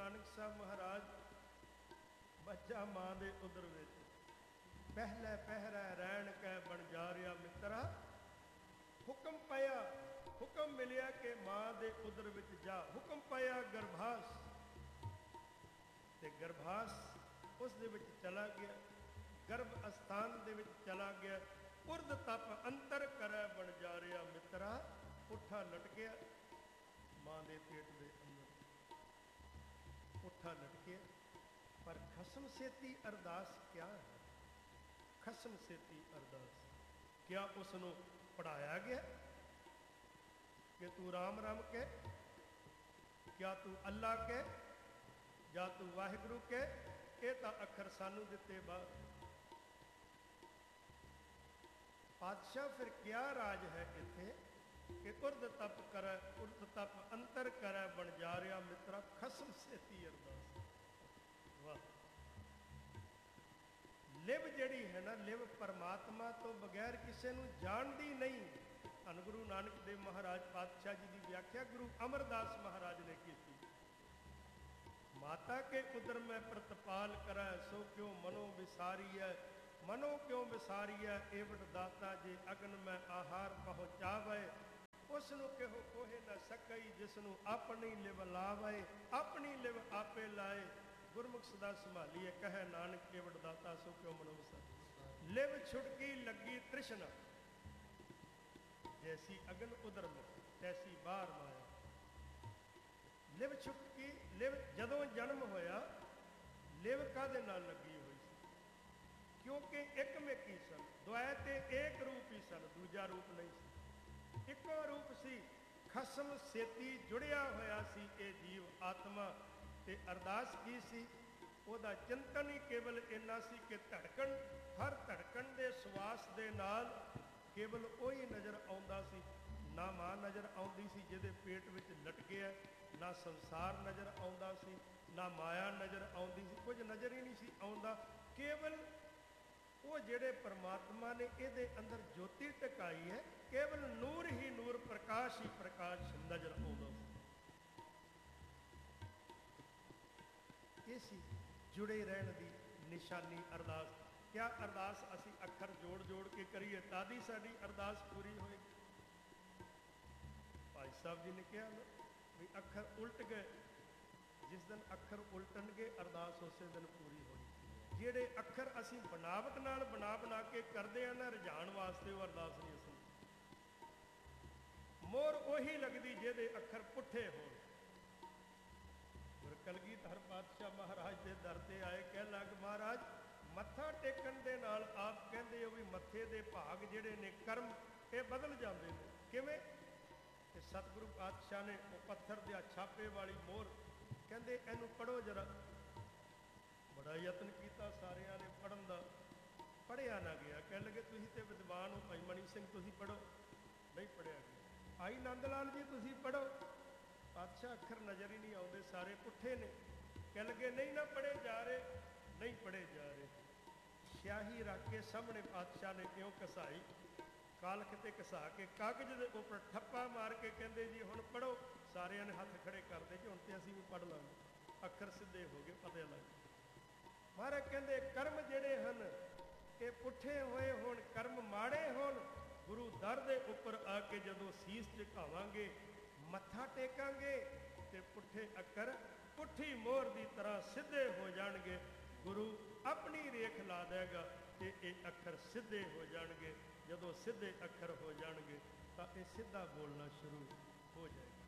ਨਾਨਕ ਸਾਹਿਬ ਮਹਾਰਾਜ ਬੱਚਾ ਮਾਂ ਦੇ ਉਦਰ ਵਿੱਚ ਪਹਿਲੇ ਪਹਿਰਾ ਰਹਿਣ ਕੈ ਬਣ ਜਾ ਰਿਹਾ ਮਿੱਤਰਾ। ਹੁਕਮ ਪਾਇਆ, ਹੁਕਮ ਮਿਲਿਆ ਕਿ ਮਾਂ ਦੇ ਉਦਰ ਵਿੱਚ ਜਾ। ਹੁਕਮ ਪਾਇਆ ਗਰਭਾਸ, ਤੇ ਗਰਭਾਸ ਉਸ ਦੇ ਵਿੱਚ ਚਲਾ ਗਿਆ, ਗਰਭ ਅਸਥਾਨ ਦੇ ਵਿੱਚ ਚਲਾ ਗਿਆ। ਉਰਦ ਤਪ ਅੰਤਰ ਕਰੈ ਬਣ ਜਾ ਰਿਹਾ ਮਿੱਤਰਾ। ਪੁੱਠਾ ਲਟਕਿਆ ਮਾਂ ਦੇ ਪੇਟ ਦੇ ਅੰਦਰ, ਪੁੱਠਾ ਲਟਕਿਆ। ਪਰ ਖਸਮ ਸੇਤੀ ਅਰਦਾਸ ਕਿਆ ਹੈ? ਖਸਮ ਸੇਤੀ ਅਰਦਾਸ ਕਿਆ ਉਸ ਨੂੰ ਪੜ੍ਹਾਇਆ ਗਿਆ ਕਿ ਤੂੰ ਰਾਮ ਰਾਮ ਕਹਿ, ਕਿਆ ਤੂੰ ਅੱਲਾ ਕਹਿ, ਜਾਂ ਤੂੰ ਵਾਹਿਗੁਰੂ ਕਹਿ? ਇਹ ਤਾਂ ਅੱਖਰ ਸਾਨੂੰ ਦਿੱਤੇ ਬਾਅਦ। ਪਾਤਸ਼ਾਹ ਫਿਰ ਕਿਆ ਰਾਜ ਹੈ ਇੱਥੇ ਕਿ ਉਰਦ ਤਪ ਕਰੈ, ਉਰਦ ਤਪ ਅੰਤਰ ਕਰੈ ਬਣ ਜਾ ਰਿਹਾ ਮਿੱਤਰਾ। ਖਸਮ ਸੇਤੀ ਅਰਦਾਸ। ਵਾਹ! ਲਿਵ ਜਿਹੜੀ ਹੈ ਨਾ, ਲਿਵ ਪਰਮਾਤਮਾ ਤੋਂ ਬਗੈਰ ਕਿਸੇ ਨੂੰ ਜਾਣਦੀ ਨਹੀਂ। ਧੰਨ ਗੁਰੂ ਨਾਨਕ ਦੇਵ ਮਹਾਰਾਜ ਪਾਤਸ਼ਾਹ ਜੀ ਦੀ ਵਿਆਖਿਆ ਗੁਰੂ ਅਮਰਦਾਸ ਮਹਾਰਾਜ ਨੇ ਕੀਤੀ। ਮਾਤਾ ਕੇ ਉਦਰ ਮੈਂ ਪ੍ਰਤਪਾਲ ਕਰੈ, ਸੋ ਕਿਉ ਮਨੋ ਵਿਸਾਰੀਐ। ਮਨੋ ਕਿਉ ਵਿਸਾਰੀਐ, ਏਵਟ ਦਾਤਾ ਜੇ ਅਗਨ ਮੈਂ ਆਹਾਰ ਪਹੁੰਚਾਵੇ। ਉਸ ਨੂੰ ਕਿਹੋ ਕੋਹੇ ਨਾ ਸਕਈ, ਜਿਸ ਨੂੰ ਆਪਣੀ ਲਿਵ ਲਾਵੇ। ਆਪਣੀ ਲਿਵ ਆਪੇ ਲਾਏ, ਗੁਰਮੁਖ ਸਦਾ ਸੰਭਾਲੀਏ। ਕਹੈ ਨਾਨਕ ਏਵਟ ਦਾਤਾ ਸੋ ਕਿਉ ਮਨੋ ਵਿਸਾਰੀ। ਲਿਵ ਛੁਟਕੀ ਲੱਗੀ ਤ੍ਰਿਸ਼ਨਾ, ਜੈਸੀ ਅਗਨ ਉਦਰ ਮੈਂ ਤੈਸੀ ਬਾਹਰ ਮਾਇਆ। ਲਿਵ ਛੁਟਕੀ, ਲਿਵ ਜਦੋਂ ਜਨਮ ਹੋਇਆ ਲਿਵ ਕਾਹਦੇ ਨਾਲ ਲੱਗੀ ਹੋਈ ਸੀ? ਕਿਉਂਕਿ ਇੱਕ ਮੇਕੀ ਸਨ, ਦੁਆਇ ਤੇ ਏਕ ਰੂਪ ਹੀ ਸਨ, ਦੂਜਾ ਰੂਪ ਨਹੀਂ ਸੀ, ਇੱਕੋ ਰੂਪ ਸੀ। ਖਸਮ ਸੇਤੀ ਜੁੜਿਆ ਹੋਇਆ ਸੀ ਇਹ ਜੀਵ ਆਤਮਾ। ਤੇ ਅਰਦਾਸ ਕੀ ਸੀ? ਉਹਦਾ ਚਿੰਤਨ ਹੀ ਕੇਵਲ ਇੰਨਾ ਸੀ ਕਿ ਧੜਕਣ, ਹਰ ਧੜਕਣ ਦੇ ਸਵਾਸ ਦੇ ਨਾਲ ਕੇਵਲ ਉਹੀ ਨਜ਼ਰ ਆਉਂਦਾ ਸੀ। ਨਾ ਮਾਂ ਨਜ਼ਰ ਆਉਂਦੀ ਸੀ ਜਿਹਦੇ ਪੇਟ ਵਿੱਚ ਲਟਕਿਆ, ਨਾ ਸੰਸਾਰ ਨਜ਼ਰ ਆਉਂਦਾ ਸੀ, ਨਾ ਮਾਇਆ ਨਜ਼ਰ ਆਉਂਦੀ ਸੀ, ਕੁਝ ਨਜ਼ਰ ਹੀ ਨਹੀਂ ਸੀ ਆਉਂਦਾ। ਕੇਵਲ ਉਹ ਜਿਹੜੇ ਪਰਮਾਤਮਾ ਨੇ ਇਹਦੇ ਅੰਦਰ ਜੋਤੀ ਟਿਕਾਈ ਹੈ, ਕੇਵਲ ਨੂਰ ਹੀ ਨੂਰ, ਪ੍ਰਕਾਸ਼ ਹੀ ਪ੍ਰਕਾਸ਼ ਨਜ਼ਰ ਆਉਂਦਾ ਸੀ। ਇਹ ਸੀ ਜੁੜੇ ਰਹਿਣ ਦੀ ਨਿਸ਼ਾਨੀ ਅਰਦਾਸ। ਕਿਆ ਅਰਦਾਸ ਅਸੀਂ ਅੱਖਰ ਜੋੜ ਜੋੜ ਕੇ ਕਰੀਏ ਤਦ ਹੀ ਸਾਡੀ ਅਰਦਾਸ ਪੂਰੀ ਹੋਏਗੀ? ਭਾਈ ਸਾਹਿਬ ਜੀ ਨੇ ਕਿਹਾ ਨਾ ਵੀ ਅੱਖਰ ਉਲਟ ਗਏ, ਜਿਸ ਦਿਨ ਅੱਖਰ ਉਲਟਣਗੇ ਅਰਦਾਸ ਉਸੇ ਦਿਨ ਪੂਰੀ ਹੋਣੀ। ਜਿਹੜੇ ਅੱਖਰ ਅਸੀਂ ਬਨਾਵਟ ਨਾਲ ਬਣਾ ਕੇ ਕਰਦੇ ਆ ਨਾ ਰੁਝਾਨ ਵਾਸਤੇ, ਉਹ ਅਰਦਾਸ ਨਹੀਂ ਅਸੀਂ। ਮੋਹਰ ਉਹੀ ਲੱਗਦੀ ਜਿਹਦੇ ਅੱਖਰ ਪੁੱਠੇ ਹੋਣ। ਗੁਰ ਕਲਗੀਧਰ ਪਾਤਸ਼ਾਹ ਮਹਾਰਾਜ ਦੇ ਦਰ ਤੇ ਆਏ, ਕਹਿਣ ਲੱਗ ਮਹਾਰਾਜ ਮੱਥਾ ਟੇਕਣ ਦੇ ਨਾਲ ਆਪ ਕਹਿੰਦੇ ਹੋ ਵੀ ਮੱਥੇ ਦੇ ਭਾਗ ਜਿਹੜੇ ਨੇ ਕਰਮ ਇਹ ਬਦਲ ਜਾਂਦੇ ਨੇ। ਕਿਵੇਂ? ਤੇ ਸਤਿਗੁਰੂ ਪਾਤਸ਼ਾਹ ਨੇ ਉਹ ਪੱਥਰ ਦੇ ਛਾਪੇ ਵਾਲੀ ਮੋਹਰ ਕਹਿੰਦੇ ਇਹਨੂੰ ਪੜ੍ਹੋ ਜਰਾ। ਬੜਾ ਯਤਨ ਕੀਤਾ ਸਾਰਿਆਂ ਨੇ ਪੜ੍ਹਨ ਦਾ, ਪੜ੍ਹਿਆ ਨਾ ਗਿਆ। ਕਹਿਣ ਲੱਗੇ ਤੁਸੀਂ ਤੇ ਵਿਦਵਾਨ ਹੋ ਭਾਈ ਮਣੀ ਸਿੰਘ, ਤੁਸੀਂ ਪੜ੍ਹੋ। ਨਹੀਂ ਪੜ੍ਹਿਆ ਗਿਆ। ਆਈ ਨੰਦ ਲਾਲ ਜੀ ਤੁਸੀਂ ਪੜ੍ਹੋ। ਪਾਤਸ਼ਾਹ ਅੱਖਰ ਨਜ਼ਰ ਹੀ ਨਹੀਂ ਆਉਂਦੇ, ਸਾਰੇ ਪੁੱਠੇ ਨੇ। ਕਹਿ ਲੱਗੇ ਨਹੀਂ ਨਾ ਪੜ੍ਹੇ ਜਾ ਰਹੇ, ਨਹੀਂ ਪੜ੍ਹੇ ਜਾ ਰਹੇ। ਸਿਆਹੀ ਰੱਖ ਕੇ ਸਾਹਮਣੇ ਪਾਤਸ਼ਾਹ ਨੇ ਇਉਂ ਘਸਾਈ, ਕਾਲਖ ਤੇ ਘਸਾ ਕੇ ਕਾਗਜ਼ ਦੇ ਉੱਪਰ ਠੱਪਾ ਮਾਰ ਕੇ ਕਹਿੰਦੇ ਜੀ ਹੁਣ ਪੜ੍ਹੋ। ਸਾਰਿਆਂ ਨੇ ਹੱਥ ਖੜੇ ਕਰਦੇ ਕਿ ਹੁਣ ਤੇ ਅਸੀਂ ਵੀ ਪੜ੍ਹ ਲਾਂਗੇ। ਅੱਖਰ ਸਿੱਧੇ ਹੋ ਗਏ, ਪਤਾ ਲੱਗ। ਮਹਾਰਾਜ ਕਹਿੰਦੇ ਕਰਮ ਜਿਹੜੇ ਹਨ ਇਹ ਪੁੱਠੇ ਹੋਏ ਹੋਣ, ਕਰਮ ਮਾੜੇ ਹੋਣ, ਗੁਰੂ ਦਰ ਦੇ ਉੱਪਰ ਆ ਕੇ ਜਦੋਂ ਸੀਸ ਝੁਕਾਵਾਂਗੇ, ਮੱਥਾ ਟੇਕਾਂਗੇ ਤੇ ਪੁੱਠੇ ਅੱਖਰ ਪੁੱਠੀ ਮੋਹਰ ਦੀ ਤਰ੍ਹਾਂ ਸਿੱਧੇ ਹੋ ਜਾਣਗੇ। ਗੁਰੂ ਆਪਣੀ ਰੇਖ ਲਾ ਦੇਗਾ ਤੇ ਇਹ ਅੱਖਰ ਸਿੱਧੇ ਹੋ ਜਾਣਗੇ। ਜਦੋਂ ਸਿੱਧੇ ਅੱਖਰ ਹੋ ਜਾਣਗੇ ਤਾਂ ਇਹ ਸਿੱਧਾ ਬੋਲਣਾ ਸ਼ੁਰੂ ਹੋ ਜਾਏਗਾ।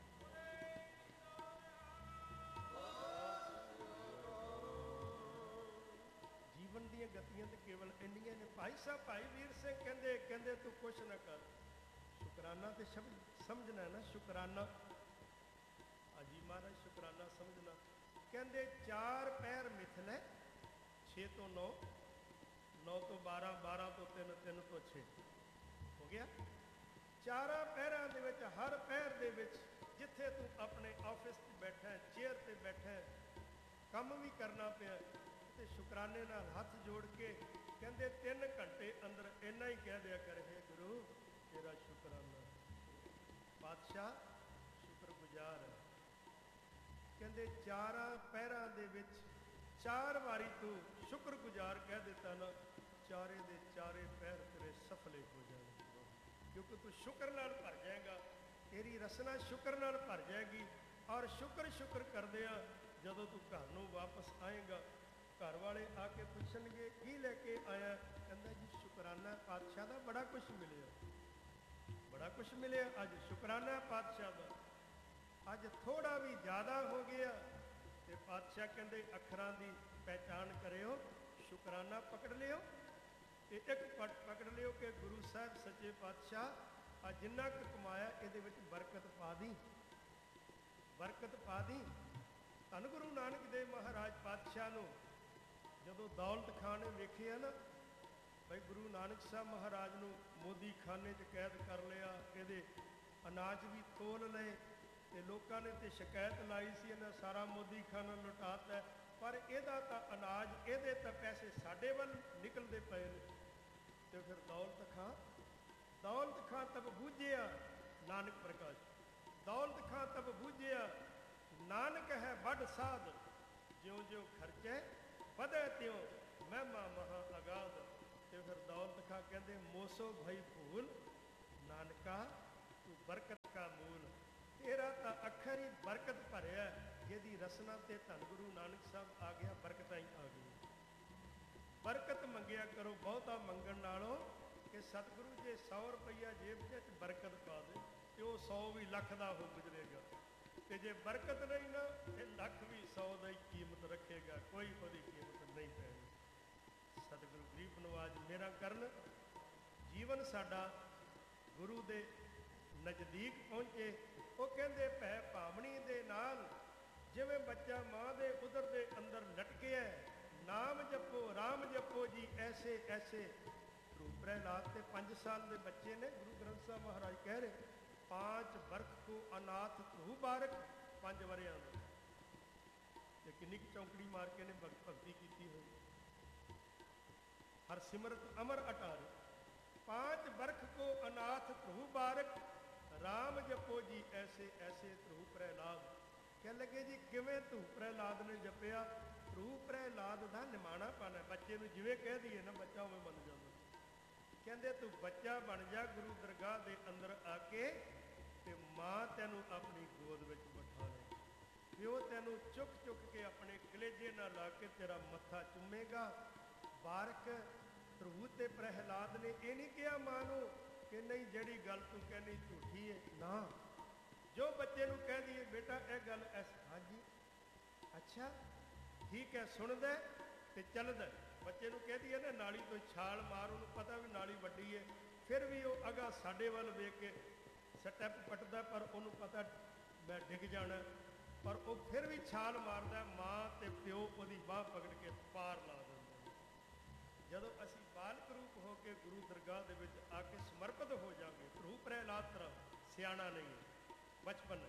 ਜੀਵਨ ਦੀਆਂ ਗਤੀਆਂ ਤੇ ਕੇਵਲ ਇੰਨੀਆਂ ਨੇ। ਭਾਈ ਸਾਹਿਬ ਭਾਈ ਵੀਰ ਸਿੰਘ ਕਹਿੰਦੇ ਤੂੰ ਕੁਛ ਨਾ ਕਰ, ਸ਼ੁਕਰਾਨਾ ਤੇ ਸਮਝਣਾ ਨਾ, ਸ਼ੁਕਰਾਨਾ। ਅਜੀ ਮਹਾਰਾਜ ਸ਼ੁਕਰਾਨਾ ਸਮਝਣਾ। ਕਹਿੰਦੇ 4 ਪਹਿਰ ਮਿਥ ਲੈ, 6 ਤੋਂ 9, 9 ਤੋਂ 12, 12 ਤੋਂ 3, 3 ਤੋਂ 6 ਹੋ ਗਿਆ। 4 ਪਹਿਰਾਂ ਦੇ ਵਿੱਚ, ਹਰ ਪਹਿਰ ਦੇ ਵਿੱਚ ਜਿੱਥੇ ਤੂੰ ਆਪਣੇ ਆਫਿਸ 'ਚ ਬੈਠਾ, ਚੇਅਰ 'ਤੇ ਬੈਠਾ, ਕੰਮ ਵੀ ਕਰਨਾ ਪਿਆ, ਤੇ ਸ਼ੁਕਰਾਨੇ ਨਾਲ ਹੱਥ ਜੋੜ ਕੇ ਕਹਿੰਦੇ 3 ਘੰਟੇ ਅੰਦਰ ਇੰਨਾ ਹੀ ਕਹਿ ਦਿਆ ਕਰ, ਹੇ ਗੁਰੂ ਤੇਰਾ ਸ਼ੁਕਰਾਨਾ। ਪਾਤਸ਼ਾਹ ਸ਼ੁਕਰਗੁਜ਼ਾਰ ਹੈ। ਕਹਿੰਦੇ ਚਾਰਾਂ ਪਹਿਰਾਂ ਦੇ ਵਿੱਚ 4 ਵਾਰੀ ਤੂੰ ਸ਼ੁਕਰਗੁਜ਼ਾਰ ਕਹਿ ਦਿੱਤਾ ਨਾ, ਚਾਰੇ ਦੇ ਚਾਰੇ ਪਹਿਰ ਤੇਰੇ ਸਫਲੇ ਹੋ ਜਾਣਗੇ, ਕਿਉਂਕਿ ਤੂੰ ਸ਼ੁਕਰ ਨਾਲ ਭਰ ਜਾਏਗਾ, ਤੇਰੀ ਰਸਨਾ ਸ਼ੁਕਰ ਨਾਲ ਭਰ ਜਾਏਗੀ। ਔਰ ਸ਼ੁਕਰ ਕਰਦਿਆਂ ਜਦੋਂ ਤੂੰ ਘਰ ਨੂੰ ਵਾਪਸ ਆਏਗਾ, ਘਰ ਵਾਲੇ ਆ ਕੇ ਪੁੱਛਣਗੇ ਕੀ ਲੈ ਕੇ ਆਇਆ, ਕਹਿੰਦਾ ਜੀ ਸ਼ੁਕਰਾਨਾ ਪਾਤਸ਼ਾਹ ਦਾ ਬੜਾ ਕੁਛ ਮਿਲਿਆ, ਬੜਾ ਕੁਛ ਮਿਲਿਆ, ਅੱਜ ਸ਼ੁਕਰਾਨਾ ਪਾਤਸ਼ਾਹ ਦਾ, ਅੱਜ ਥੋੜਾ ਵੀ ਜ਼ਿਆਦਾ ਹੋ ਗਿਆ। ਤੇ ਪਾਤਸ਼ਾਹ ਕਹਿੰਦੇ ਅੱਖਰਾਂ ਦੀ ਪਹਿਚਾਣ ਕਰਿਓ, ਸ਼ੁਕਰਾਨਾ ਪਕੜ ਲਿਓ, ਤੇ ਇੱਕ ਪਕੜ ਲਿਓ ਕਿ ਗੁਰੂ ਸਾਹਿਬ ਸੱਚੇ ਪਾਤਸ਼ਾਹ ਆ ਜਿੰਨਾ ਕੁ ਕਮਾਇਆ ਇਹਦੇ ਵਿੱਚ ਬਰਕਤ ਪਾ ਦੀ, ਬਰਕਤ ਪਾ ਦੀ। ਧੰਨ ਗੁਰੂ ਨਾਨਕ ਦੇਵ ਮਹਾਰਾਜ ਪਾਤਸ਼ਾਹ ਨੂੰ ਜਦੋਂ ਦੌਲਤ ਖਾਨ ਨੇ ਵੇਖਿਆ ਨਾ, ਭਾਈ ਗੁਰੂ ਨਾਨਕ ਸਾਹਿਬ ਮਹਾਰਾਜ ਨੂੰ ਮੋਦੀ ਖਾਨੇ 'ਚ ਕੈਦ ਕਰ ਲਿਆ, ਇਹਦੇ ਅਨਾਜ ਵੀ ਤੋਲ ਲਏ, ਤੇ ਲੋਕਾਂ ਨੇ ਤੇ ਸ਼ਿਕਾਇਤ ਲਾਈ ਸੀ ਇਹਨਾਂ ਸਾਰਾ ਮੋਦੀ ਖਾਨਾ ਲੁਟਾਤਾ, ਪਰ ਇਹਦਾ ਤਾਂ ਅਨਾਜ, ਇਹਦੇ ਤਾਂ ਪੈਸੇ ਸਾਡੇ ਵੱਲ ਨਿਕਲਦੇ ਪਏ ਨੇ। ਤੇ ਫਿਰ ਦੌਲਤ ਖਾਂ ਤਬ ਬੂਝਿਆ ਨਾਨਕ ਪ੍ਰਕਾਸ਼, ਦੌਲਤ ਖਾਂ ਤਬ ਬੂਝਿਆ ਨਾਨਕ ਹੈ ਵੱਡ ਸਾਧ, ਜਿਉਂ ਜਿਉਂ ਖਰਚੇ ਵਧੇ ਤਿਉਂ ਮਹਿਮਾ ਮਹਾ ਅਗਾਧ। ਤੇ ਫਿਰ ਦੌਲਤ ਖਾਂ ਕਹਿੰਦੇ ਮੋਸੋ ਭਈ ਭੂਲ ਨਾਨਕਾ ਤੂੰ ਬਰਕਤ ਕਾ ਮੂਲ, ਤੇਰਾ ਤਾਂ ਅੱਖਰ ਹੀ ਬਰਕਤ ਭਰਿਆ, ਜਿਹਦੀ ਰਸਨਾ ਤੇ ਧੰਨ ਗੁਰੂ ਨਾਨਕ ਸਾਹਿਬ ਆ ਗਿਆ, ਬਰਕਤਾਂ ਹੀ ਆ ਗਈਆਂ। ਬਰਕਤ ਮੰਗਿਆ ਕਰੋ ਬਹੁਤਾ ਮੰਗਣ ਨਾਲੋਂ, ਕਿ ਸਤਿਗੁਰੂ ਜੇ 100 ਰੁਪਈਆ ਜੇਬ 'ਚ ਬਰਕਤ ਪਾ ਦੇ ਤੇ ਉਹ 100 ਵੀ ਲੱਖ ਦਾ ਹੋ ਗੁਜ਼ਰੇਗਾ, ਤੇ ਜੇ ਬਰਕਤ ਨਹੀਂ ਨਾ ਇਹ ਲੱਖ ਵੀ 100 ਦਾ ਹੀ ਕੀਮਤ ਰੱਖੇਗਾ, ਕੋਈ ਉਹਦੀ ਕੀਮਤ ਨਹੀਂ ਪੈਣੀ। ਸਤਿਗੁਰੂ ਗਰੀਬ ਨਵਾਜ ਮੇਰਾ ਕਰਨ, ਜੀਵਨ ਸਾਡਾ ਗੁਰੂ ਦੇ ਨਜ਼ਦੀਕ ਪਹੁੰਚੇ। ਉਹ ਕਹਿੰਦੇ ਭੈ ਭਾਵਣੀ ਦੇ ਨਾਲ ਜਿਵੇਂ ਬੱਚਾ ਮਾਂ ਦੇ ਉਦਰ ਦੇ ਅੰਦਰ ਲਟਕਿਆ, ਨਾਮ ਜਪੋ ਰਾਮ ਜਪੋ ਜੀ ਐਸੇ ਐਸੇ। ਗੁਰੂ ਪ੍ਰਹਿਲਾਦ ਤੇ 5 ਸਾਲ ਦੇ ਬੱਚੇ ਨੇ, ਗੁਰੂ ਗ੍ਰੰਥ ਸਾਹਿਬ ਮਹਾਰਾਜ ਕਹਿ ਰਹੇ 5 ਬਰਖ ਕੋ ਅਨਾਥ ਧੂ ਬਾਰਕ, 5 ਵਰਿਆਂ ਦਾ, ਤੇ ਕਿੰਨੀ ਕੁ ਚੌਂਕੜੀ ਮਾਰ ਕੇ ਨੇ ਭਗਤੀ ਕੀਤੀ ਹੋਈ। ਹਰ ਸਿਮਰਤ ਅਮਰ ਅਟਾਰ, 5 ਬਰਖ ਕੋ ਅਨਾਥ ਧੂ ਬਾਰਕ, ਰਾਮ ਜਪੋ ਜੀ ਐਸੇ ਐਸੇ। ਧਰੂ ਪ੍ਰਹਿਲਾਦ ਕਹਿ ਲੱਗੇ ਜੀ ਕਿਵੇਂ ਧਰੂ ਪ੍ਰਹਿਲਾਦ ਨੇ ਜਪਿਆ? ਧਰੂ ਪ੍ਰਹਿਲਾਦ ਦਾ ਨਿਮਾਣਾ ਪਾਣਾ, ਬੱਚੇ ਨੂੰ ਜਿਵੇਂ ਕਹਿ ਦਈਏ ਨਾ ਬੱਚਾ ਉਵੇਂ ਬਣ ਜਾਂਦਾ। ਕਹਿੰਦੇ ਤੂੰ ਬੱਚਾ ਬਣ ਜਾ ਗੁਰੂ ਦਰਗਾਹ ਦੇ ਅੰਦਰ ਆ ਕੇ, ਤੇ ਮਾਂ ਤੈਨੂੰ ਆਪਣੀ ਗੋਦ ਵਿੱਚ ਬਿਠਾ ਲੈ, ਪਿਓ ਤੈਨੂੰ ਚੁੱਕ ਚੁੱਕ ਕੇ ਆਪਣੇ ਕਲੇਜੇ ਨਾਲ ਲਾ ਕੇ ਤੇਰਾ ਮੱਥਾ ਚੁੰਮੇਗਾ। ਬਾਰਕ ਧਰੂ ਤੇ ਪ੍ਰਹਿਲਾਦ ਨੇ ਇਹ ਨਹੀਂ ਕਿਹਾ ਮਾਂ ਨੂੰ ਕਿ ਨਹੀਂ ਜਿਹੜੀ ਗੱਲ ਤੂੰ ਕਹਿੰਦੀ ਝੂਠੀ ਹੈ, ਨਾ, ਜੋ ਬੱਚੇ ਨੂੰ ਕਹਿ ਦਈਏ ਬੇਟਾ ਇਹ ਗੱਲ ਹਾਂਜੀ ਅੱਛਾ ਠੀਕ ਹੈ ਸੁਣਦਾ ਤੇ ਚੱਲਦਾ। ਬੱਚੇ ਨੂੰ ਕਹਿ ਦਈਏ ਨਾ ਨਾਲੀ ਤੋਂ ਛਾਲ ਮਾਰ, ਉਹਨੂੰ ਪਤਾ ਵੀ ਨਾਲੀ ਵੱਡੀ ਹੈ, ਫਿਰ ਵੀ ਉਹ ਅਗਾ ਸਾਡੇ ਵੱਲ ਵੇਖ ਕੇ ਸਟੈਪ ਪੱਟਦਾ, ਪਰ ਉਹਨੂੰ ਪਤਾ ਮੈਂ ਡਿੱਗ ਜਾਣਾ, ਪਰ ਉਹ ਫਿਰ ਵੀ ਛਾਲ ਮਾਰਦਾ। ਮਾਂ ਤੇ ਪਿਓ ਉਹਦੀ ਬਾਂਹ ਪਕੜ ਕੇ ਪਾਰ ਲਾ ਦਿੰਦੇ। ਜਦੋਂ ਅਸੀਂ ਬਾਲਕ ਰੂਪ ਹੋ ਕੇ ਗੁਰੂ ਦਰਗਾਹ ਦੇ ਵਿੱਚ ਆ ਕੇ ਸਮਰਪਿਤ ਹੋ ਜਾਵਾਂਗੇ, ਧਰੂ ਪ੍ਰਹਿਲਾਦ ਤਰ੍ਹਾਂ ਸਿਆਣਾ ਨਹੀਂ ਬਚਪਨ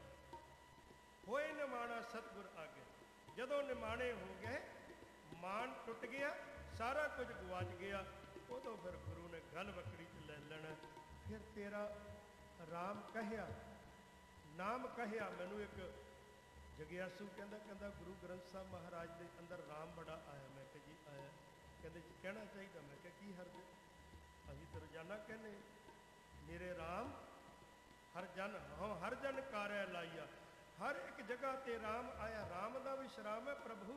ਹੋਏ ਨਿਮਾਣਾ ਸਤਿਗੁਰ ਆਗੇ। ਜਦੋਂ ਨਿਮਾਣੇ ਹੋ ਗਏ, ਮਾਣ ਟੁੱਟ ਗਿਆ, ਸਾਰਾ ਕੁਝ ਗਵਾਚ ਗਿਆ, ਉਦੋਂ ਫਿਰ ਗੁਰੂ ਨੇ ਗੱਲ ਵੱਖਰੀ 'ਚ ਲੈ ਲੈਣਾ। ਫਿਰ ਤੇਰਾ ਰਾਮ ਕਹਿਆ, ਨਾਮ ਕਹਿਆ। ਮੈਨੂੰ ਇੱਕ ਜਗਿਆਸੂ ਕਹਿੰਦਾ ਗੁਰੂ ਗ੍ਰੰਥ ਸਾਹਿਬ ਮਹਾਰਾਜ ਦੇ ਅੰਦਰ ਰਾਮ ਬੜਾ ਆਇਆ। ਮੈਂ ਕਿਹਾ ਜੀ ਆਇਆ। ਕਹਿੰਦੇ ਜੀ ਕਹਿਣਾ ਚਾਹੀਦਾ। ਮੈਂ ਕਿਹਾ ਕੀ ਹਰਜ, ਅਸੀਂ ਤਾਂ ਰੋਜ਼ਾਨਾ ਕਹਿੰਦੇ ਮੇਰੇ ਰਾਮ ਹਰ ਜਨ ਹਾਂ ਹਰ ਜਨ ਕਾਰਿਆ ਲਾਈਆ, ਹਰ ਇੱਕ ਜਗ੍ਹਾ ਤੇ ਰਾਮ ਆਇਆ। ਰਾਮ ਦਾ ਵਿਸ਼ਰਾਮ ਹੈ ਪ੍ਰਭੂ,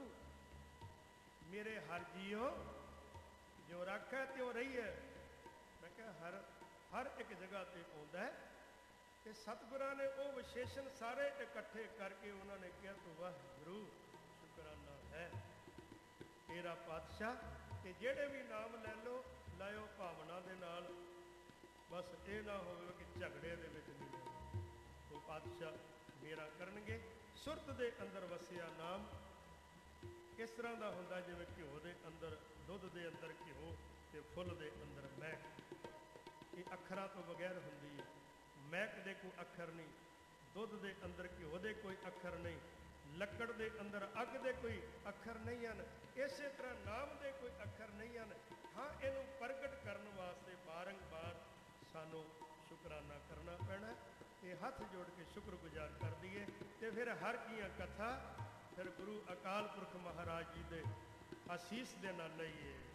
ਮੇਰੇ ਹਰ ਜੀਓ ਜੋ ਰੱਖੈ ਤਿਉ ਰਹੀਏ। ਮੈਂ ਕਿਹਾ ਹਰ ਇੱਕ ਜਗ੍ਹਾ ਤੇ ਆਉਂਦਾ ਹੈ। ਤੇ ਸਤਿਗੁਰਾਂ ਨੇ ਉਹ ਵਿਸ਼ੇਸ਼ਣ ਸਾਰੇ ਇਕੱਠੇ ਕਰਕੇ ਉਹਨਾਂ ਨੇ ਕਿਹਾ ਤੂੰ ਵਾਹਿਗੁਰੂ ਸ਼ੁਕਰਾਨਾ ਹੈ ਤੇਰਾ ਪਾਤਸ਼ਾਹ। ਤੇ ਜਿਹੜੇ ਵੀ ਨਾਮ ਲੈ ਲਓ ਲਾਇਓ ਭਾਵਨਾ ਦੇ ਨਾਲ, ਬਸ ਇਹ ਨਾ ਹੋਵੇ ਕਿ ਝਗੜੇ ਦੇ ਵਿੱਚ ਨਹੀਂ ਲੈਣਾ। ਉਹ ਪਾਤਸ਼ਾਹ ਮੇਰਾ ਕਰਨਗੇ। ਸੁਰਤ ਦੇ ਅੰਦਰ ਵਸਿਆ ਨਾਮ ਇਸ ਤਰ੍ਹਾਂ ਦਾ ਹੁੰਦਾ ਜਿਵੇਂ ਘਿਓ ਦੇ ਅੰਦਰ, ਦੁੱਧ ਦੇ ਅੰਦਰ ਘਿਓ ਤੇ ਫੁੱਲ ਦੇ ਅੰਦਰ ਮਹਿਕ। ਇਹ ਅੱਖਰਾਂ ਤੋਂ ਬਗੈਰ ਹੁੰਦੀ ਹੈ। ਮਹਿਕ ਦੇ ਕੋਈ ਅੱਖਰ ਨਹੀਂ, ਦੁੱਧ ਦੇ ਅੰਦਰ ਘਿਓ ਦੇ ਕੋਈ ਅੱਖਰ ਨਹੀਂ, ਲੱਕੜ ਦੇ ਅੰਦਰ ਅੱਗ ਦੇ ਕੋਈ ਅੱਖਰ ਨਹੀਂ ਹਨ, ਇਸੇ ਤਰ੍ਹਾਂ ਨਾਮ ਦੇ ਕੋਈ ਅੱਖਰ ਨਹੀਂ ਹਨ। ਹਾਂ, ਇਹਨੂੰ ਪ੍ਰਗਟ ਕਰਨ ਵਾਸਤੇ ਬਾਰੰਬਾਰ ਸਾਨੂੰ ਸ਼ੁਕਰਾਨਾ ਕਰਨਾ ਪੈਣਾ। ਤੇ ਹੱਥ ਜੋੜ ਕੇ ਸ਼ੁਕਰਗੁਜ਼ਾਰ ਕਰ ਦਈਏ ਤੇ ਫਿਰ ਹਰ ਕੀਆਂ ਕਥਾ ਫਿਰ ਗੁਰੂ ਅਕਾਲ ਪੁਰਖ ਮਹਾਰਾਜ ਜੀ ਦੇ ਆਸੀਸ ਦੇ ਨਾਲ ਲਈਏ।